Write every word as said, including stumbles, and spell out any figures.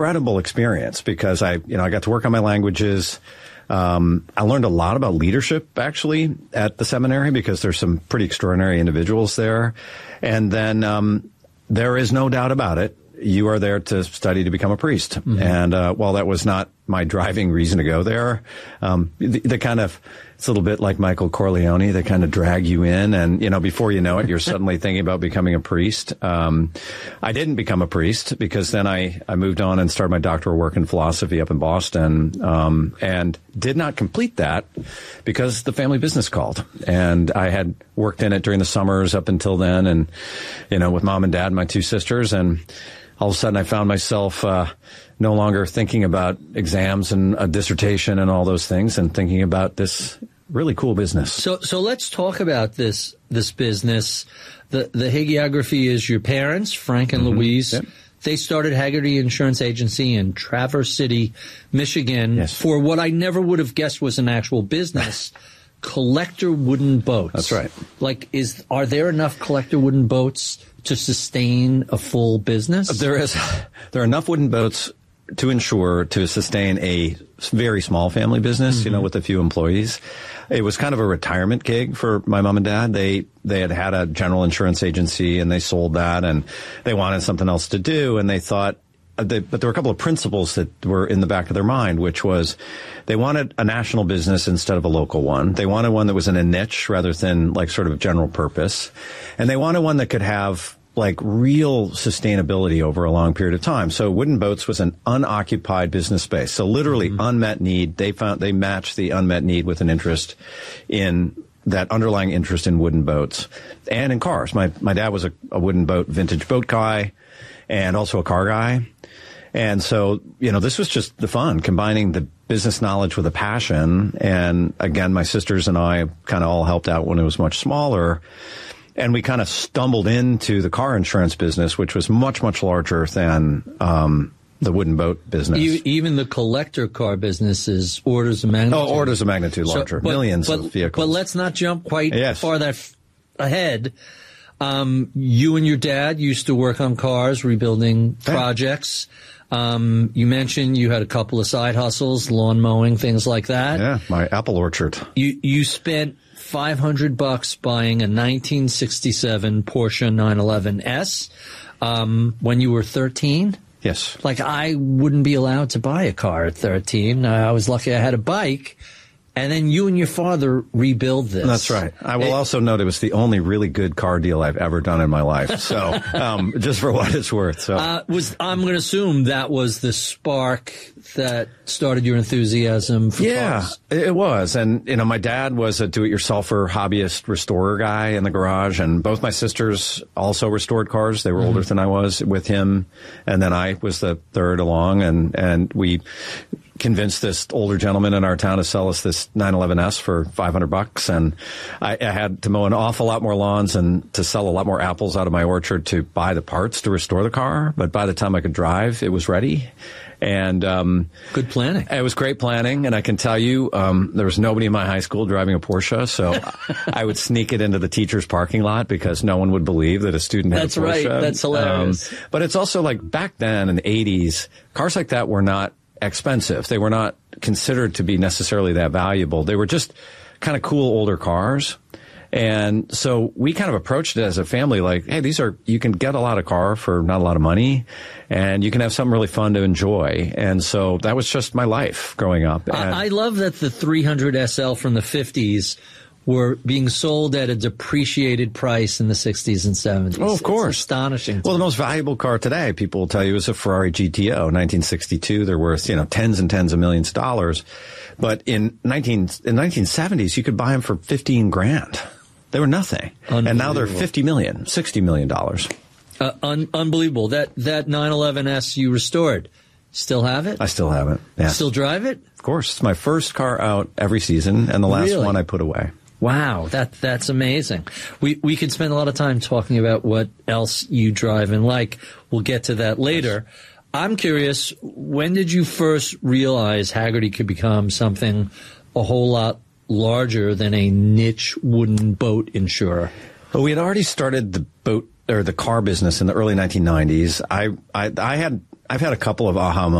incredible experience because I, you know, I got to work on my languages. Um, I learned a lot about leadership actually at the seminary because there's some pretty extraordinary individuals there. And then, um, there is no doubt about it. You are there to study to become a priest. Mm-hmm. And, uh, while that was not my driving reason to go there, um, the, the kind of, it's a little bit like Michael Corleone. They kind of drag you in and, you know, before you know it, you're suddenly thinking about becoming a priest. Um, I didn't become a priest because then I, I moved on and started my doctoral work in philosophy up in Boston, um, and did not complete that because the family business called. And I had worked in it during the summers up until then and, you know, with mom and dad, my two sisters, and all of a sudden I found myself, uh, no longer thinking about exams and a dissertation and all those things and thinking about this really cool business. So, so let's talk about this, this business. The, the hagiography is your parents, Frank and mm-hmm. Louise. Yep. They started Hagerty Insurance Agency in Traverse City, Michigan, yes. for what I never would have guessed was an actual business. Collector wooden boats. That's right. Like, is, are there enough collector wooden boats to sustain a full business? There is, there are enough wooden boats to insure, to sustain a very small family business, mm-hmm. you know, with a few employees. It was kind of a retirement gig for my mom and dad. They, they had had a general insurance agency and they sold that and they wanted something else to do. And they thought, they, but there were a couple of principles that were in the back of their mind, which was they wanted a national business instead of a local one. They wanted one that was in a niche rather than like sort of general purpose. And they wanted one that could have like real sustainability over a long period of time. So wooden boats was an unoccupied business space. So literally mm-hmm. unmet need. They found, they matched the unmet need with an interest in that underlying interest in wooden boats and in cars. My, my dad was a, a wooden boat, vintage boat guy and also a car guy. And so, you know, this was just the fun, combining the business knowledge with a passion. And again, my sisters and I kind of all helped out when it was much smaller. And we kind of stumbled into the car insurance business, which was much, much larger than um the wooden boat business. You, even the collector car business is orders of magnitude. Oh, orders of magnitude larger. So, but, Millions but, of vehicles. But let's not jump quite yes. far that f- ahead. Um, you and your dad used to work on cars, rebuilding yeah. projects. Um, you mentioned you had a couple of side hustles, lawn mowing, things like that. Yeah, my apple orchard. You, you spent five hundred bucks buying a nineteen sixty-seven Porsche nine eleven S, um, when you were thirteen. Yes. Like, I wouldn't be allowed to buy a car at thirteen. I was lucky I had a bike. And then you and your father rebuild this. That's right. I will it, also note it was the only really good car deal I've ever done in my life. So, um, just for what it's worth. So, uh, was I'm going to assume that was the spark that started your enthusiasm for yeah, cars. Yeah, it was. And, you know, my dad was a do-it-yourselfer hobbyist restorer guy in the garage. And both my sisters also restored cars. They were mm-hmm. older than I was with him. And then I was the third along. And, and we convinced this older gentleman in our town to sell us this nine eleven S for five hundred bucks. And I, I had to mow an awful lot more lawns and to sell a lot more apples out of my orchard to buy the parts to restore the car. But by the time I could drive, it was ready. And, um, good planning. It was great planning. And I can tell you, um, there was nobody in my high school driving a Porsche. So I would sneak it into the teacher's parking lot because no one would believe that a student had That's a Porsche. That's right. That's hilarious. Um, but it's also like back then in the eighties, cars like that were not expensive. They were not considered to be necessarily that valuable. They were just kind of cool older cars. And so we kind of approached it as a family like, hey, these are, you can get a lot of car for not a lot of money and you can have something really fun to enjoy. And so that was just my life growing up. And I, I love that the three hundred S L from the fifties were being sold at a depreciated price in the sixties and seventies. Oh, of course. It's astonishing. Well, the most valuable car today, people will tell you, is a Ferrari G T O, nineteen sixty-two. They're worth, you know, tens and tens of millions of dollars. But in nineteen in nineteen seventies, you could buy them for fifteen grand. They were nothing. And now they're fifty million, sixty million dollars. Uh, un- unbelievable. That, that nine eleven S you restored. Still have it? I still have it. Yeah. Still drive it? Of course. It's my first car out every season and the last really? one I put away. Wow, that that's amazing. We we could spend a lot of time talking about what else you drive and like. We'll get to that later. Yes. I'm curious, when did you first realize Hagerty could become something a whole lot larger than a niche wooden boat insurer? Well, we had already started the boat or the car business in the early nineteen nineties. I I, I had I've had a couple of aha